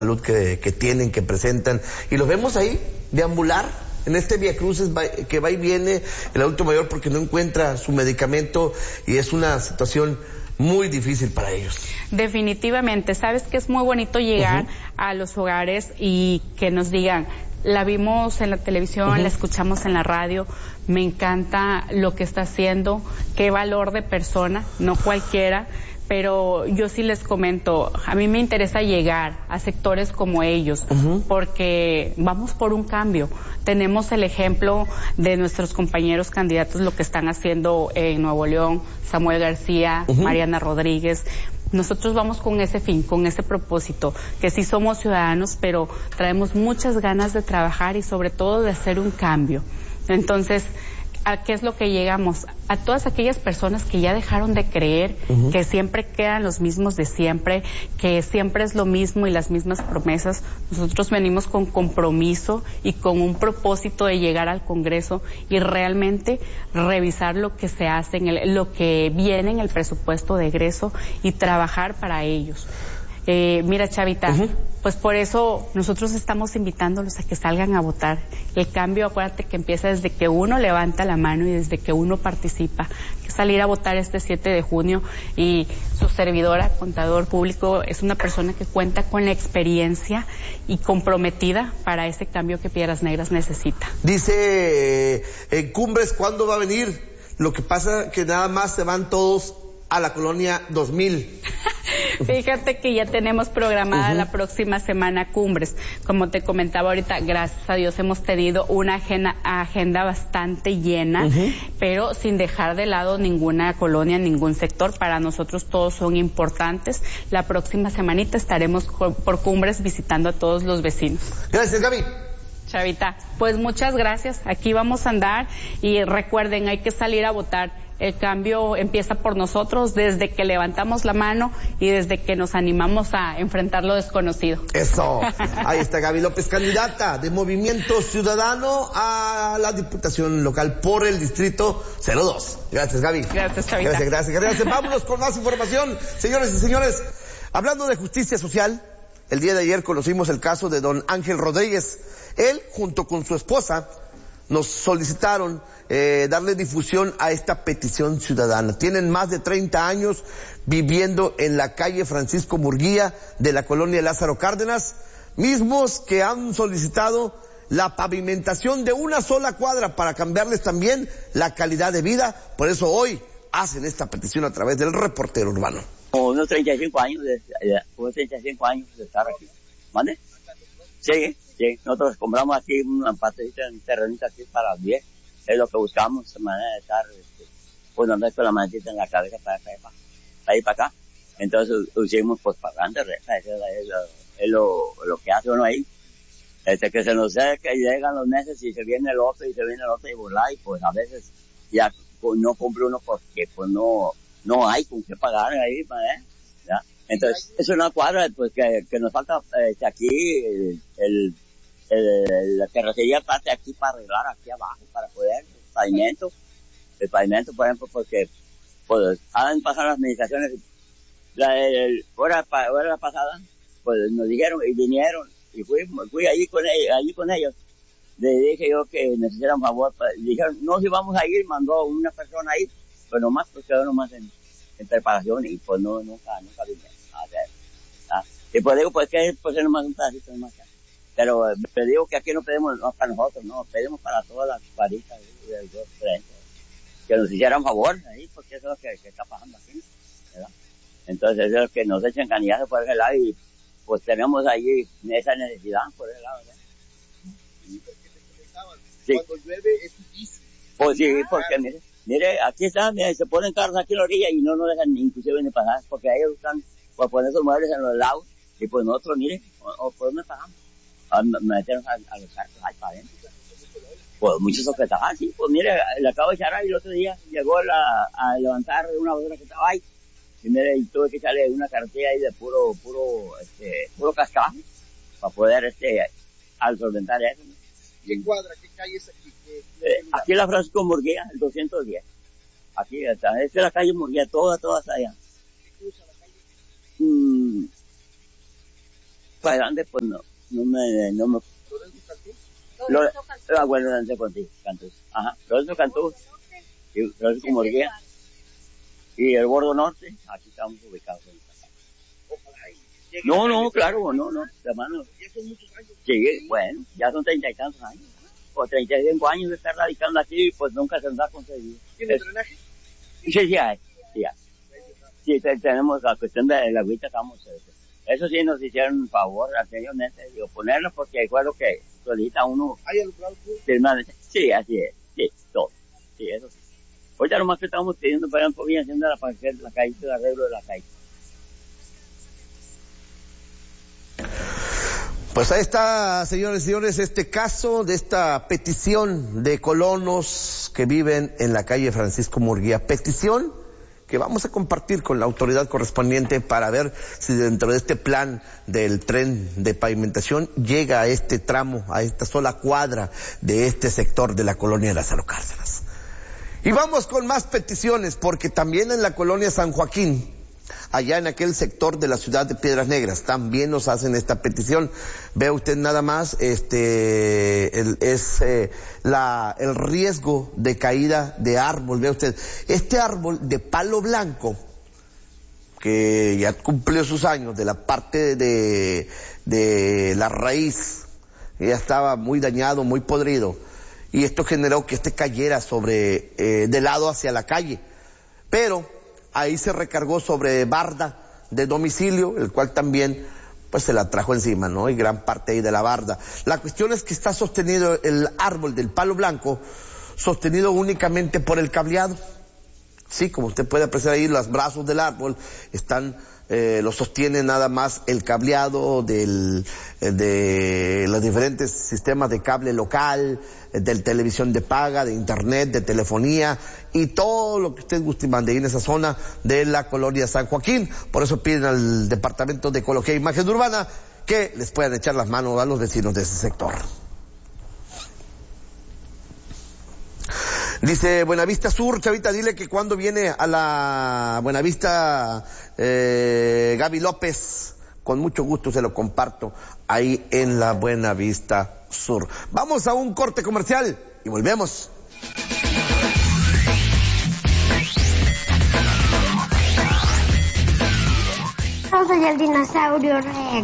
salud que tienen, que presentan, y los vemos ahí deambular en este Vía Crucis que va y viene el adulto mayor porque no encuentra su medicamento y es una situación muy difícil para ellos. Definitivamente, sabes que es muy bonito llegar a los hogares y que nos digan, la vimos en la televisión, la escuchamos en la radio, me encanta lo que está haciendo, qué valor de persona, no cualquiera. Pero yo sí les comento, a mí me interesa llegar a sectores como ellos, porque vamos por un cambio. Tenemos el ejemplo de nuestros compañeros candidatos, lo que están haciendo en Nuevo León, Samuel García, Mariana Rodríguez. Nosotros vamos con ese fin, con ese propósito, que sí somos ciudadanos, pero traemos muchas ganas de trabajar y sobre todo de hacer un cambio. Entonces, ¿a qué es lo que llegamos? A todas aquellas personas que ya dejaron de creer, que siempre quedan los mismos de siempre, que siempre es lo mismo y las mismas promesas. Nosotros venimos con compromiso y con un propósito de llegar al Congreso y realmente revisar lo que se hace, lo que viene en el presupuesto de egreso y trabajar para ellos. Mira, Chavita, pues por eso nosotros estamos invitándolos a que salgan a votar. El cambio, acuérdate que empieza desde que uno levanta la mano y desde que uno participa. Hay que salir a votar este 7 de junio y su servidora, contador público, es una persona que cuenta con la experiencia y comprometida para ese cambio que Piedras Negras necesita. Dice en Cumbres, ¿cuándo va a venir? Lo que pasa que nada más se van todos a la colonia 2000. Fíjate que ya tenemos programada la próxima semana Cumbres. Como te comentaba ahorita, gracias a Dios hemos tenido una agenda bastante llena, pero sin dejar de lado ninguna colonia, ningún sector. Para nosotros todos son importantes. La próxima semanita estaremos por Cumbres visitando a todos los vecinos. Gracias, Gaby. Chavita, pues muchas gracias. Aquí vamos a andar y recuerden, hay que salir a votar. El cambio empieza por nosotros desde que levantamos la mano y desde que nos animamos a enfrentar lo desconocido. Eso. Ahí está Gaby López, candidata de Movimiento Ciudadano a la Diputación Local por el Distrito 02. Gracias, Gaby. Gracias, Chavita. Gracias. Vámonos con más información. Señores y señores, hablando de justicia social, el día de ayer conocimos el caso de don Ángel Rodríguez. Él, junto con su esposa, nos solicitaron darle difusión a esta petición ciudadana. Tienen más de 30 años viviendo en la calle Francisco Murguía de la colonia Lázaro Cárdenas, mismos que han solicitado la pavimentación de una sola cuadra para cambiarles también la calidad de vida. Por eso hoy hacen esta petición a través del Reportero Urbano. Unos 35 años de estar aquí. ¿Mande? Sí. Nosotros compramos aquí una partecita, un terrenito aquí para 10. Es lo que buscamos, de manera de estar, pues andar con la mantita en la cabeza para ir para acá. Entonces hicimos pues pagando renta, eso es lo que hace uno ahí. Que se nos sé que llegan los meses y se viene el otro y volar, y pues a veces ya pues, no cumple uno porque pues no hay con qué pagar ahí, ¿ya? Entonces es una cuadra pues que nos falta aquí la terracería parte aquí para arreglar aquí abajo, para poder el pavimento, por ejemplo, porque pues han pasado las administraciones, hora pasada, pues nos dijeron y vinieron, y fui allí con ellos, le dije yo que necesitaran favor, dijeron, no, si vamos a ir, mandó una persona ahí, pues nomás, pues quedó nomás en preparación, y pues nunca vinieron a ver, ¿ah? Y pues digo, pues que pues es nomás un pedacito nomás. Pero te digo que aquí no pedimos no para nosotros, no, pedimos para todas las cuadritas de los frentes, que nos hicieran favor ahí, porque eso es lo que está pasando aquí, ¿verdad? Entonces es lo que nos echen canillazo por ese lado y pues tenemos ahí esa necesidad por ese lado, ¿verdad? Sí. Cuando llueve es difícil. Pues sí, porque mire, aquí están, se ponen carros aquí en la orilla y no nos dejan inclusive ni pasar, porque ellos están por poner sus muebles en los lados y pues nosotros, mire, o por dónde pasamos. Meternos a los carros ahí para adentro. Pues muchos objetaban, sí, pues mire, le acabo de echar ahí el otro día, llegó a levantar una basura que estaba ahí, y mire, y tuve que echarle una carretilla ahí de puro cascabel, para poder, al solventar eso. ¿Qué cuadra, qué calle es aquí? Aquí en la Francisco Murguía, el 210. Aquí está, esta es la calle Murguía, toda hasta allá. ¿Qué cruza la calle? Para adelante, pues no me... Bueno, antes contigo, Cantús. Ajá, Lorenzo Cantús, y Lorenzo Murguía, y el Bordo Norte, aquí estamos ubicados. No, claro, no, de mano. Sí, bueno, ya son 30 y tantos años, o 35 años de estar radicando aquí, pues nunca se nos ha conseguido. ¿Tiene drenaje? Sí, hay. Sí, tenemos la cuestión de la agüita, estamos... Eso sí nos hicieron un favor anteriormente de oponernos porque fue lo que solicita uno. ¿Hay alumbrado público? Sí, así es. Sí, todo. Sí, eso sí. Ahorita lo más que estamos pidiendo, por ejemplo, bien haciendo la calle, el arreglo de la calle. Pues ahí está, señores y señores, este caso de esta petición de colonos que viven en la calle Francisco Murguía. Petición que vamos a compartir con la autoridad correspondiente para ver si dentro de este plan del tren de pavimentación llega a este tramo, a esta sola cuadra de este sector de la colonia Lázaro Cárdenas. Y vamos con más peticiones, porque también en la colonia San Joaquín, allá en aquel sector de la ciudad de Piedras Negras, también nos hacen esta petición. Ve usted nada más, el riesgo de caída de árbol. Ve usted, este árbol de palo blanco, que ya cumplió sus años, de la parte de la raíz, ya estaba muy dañado, muy podrido, y esto generó que cayera de lado hacia la calle, pero ahí se recargó sobre barda de domicilio, el cual también pues se la trajo encima, ¿no? Y gran parte ahí de la barda. La cuestión es que está sostenido el árbol del palo blanco, sostenido únicamente por el cableado. Sí, como usted puede apreciar ahí, los brazos del árbol están, lo sostiene nada más el cableado de los diferentes sistemas de cable local, de televisión de paga, de internet, de telefonía y todo lo que usted guste y mande ahí en esa zona de la colonia San Joaquín. Por eso piden al Departamento de Ecología e Imagen Urbana que les puedan echar las manos a los vecinos de ese sector. Dice Buenavista Sur, Chavita, dile que cuando viene a la Buenavista Gaby López, con mucho gusto se lo comparto ahí en la Buenavista Sur. Vamos a un corte comercial y volvemos. Yo soy el dinosaurio Rex.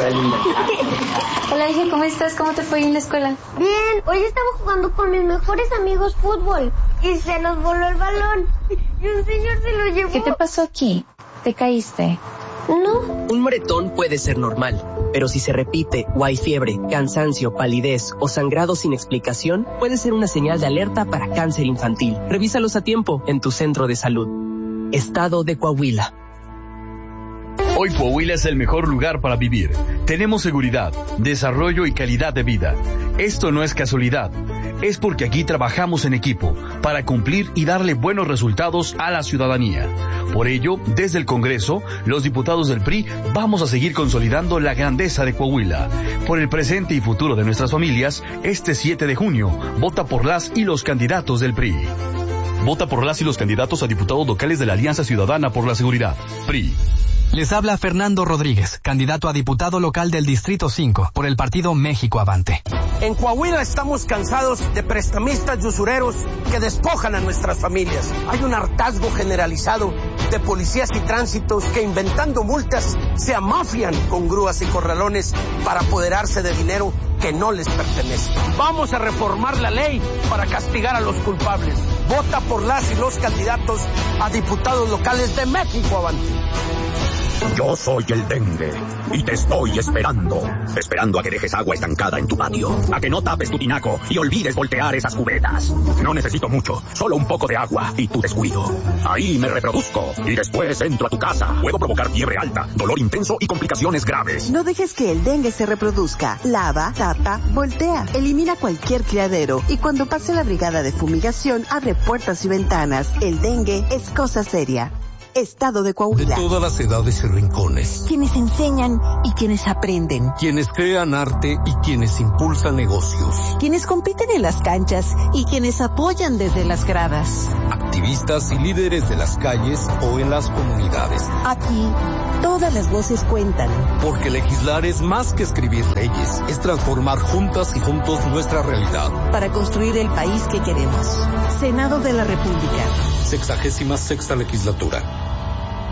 Hola, hija, ¿cómo estás? ¿Cómo te fue en la escuela? Bien, hoy estaba jugando con mis mejores amigos fútbol y se nos voló el balón y un señor se lo llevó. ¿Qué te pasó aquí? ¿Te caíste? No. Un moretón puede ser normal, pero si se repite o hay fiebre, cansancio, palidez o sangrado sin explicación, puede ser una señal de alerta para cáncer infantil. Revísalos a tiempo en tu centro de salud. Estado de Coahuila. Hoy Coahuila es el mejor lugar para vivir. Tenemos seguridad, desarrollo y calidad de vida. Esto no es casualidad. Es porque aquí trabajamos en equipo para cumplir y darle buenos resultados a la ciudadanía. Por ello, desde el Congreso, los diputados del PRI vamos a seguir consolidando la grandeza de Coahuila. Por el presente y futuro de nuestras familias, este 7 de junio, vota por las y los candidatos del PRI. Vota por las y los candidatos a diputados locales de la Alianza Ciudadana por la Seguridad, PRI. Les habla Fernando Rodríguez, candidato a diputado local del Distrito 5, por el partido México Avante. En Coahuila estamos cansados de prestamistas y usureros que despojan a nuestras familias. Hay un hartazgo generalizado de policías y tránsitos que, inventando multas, se amafian con grúas y corralones para apoderarse de dinero que no les pertenece. Vamos a reformar la ley para castigar a los culpables. Vota por las y los candidatos a diputados locales de México Avante. Yo soy el dengue y te estoy esperando a que dejes agua estancada en tu patio, a que no tapes tu tinaco y olvides voltear esas cubetas. No necesito mucho, solo un poco de agua y tu descuido. Ahí me reproduzco y después entro a tu casa. Puedo provocar fiebre alta, dolor intenso y complicaciones graves. No dejes que el dengue se reproduzca. Lava, tapa, voltea, elimina cualquier criadero y cuando pase la brigada de fumigación, abre puertas y ventanas. El dengue es cosa seria. Estado de Coahuila. De todas las edades y rincones. Quienes enseñan y quienes aprenden. Quienes crean arte y quienes impulsan negocios. Quienes compiten en las canchas y quienes apoyan desde las gradas. Activistas y líderes de las calles o en las comunidades. Aquí, todas las voces cuentan. Porque legislar es más que escribir leyes, es transformar juntas y juntos nuestra realidad. Para construir el país que queremos. Senado de la República. 66ª legislatura.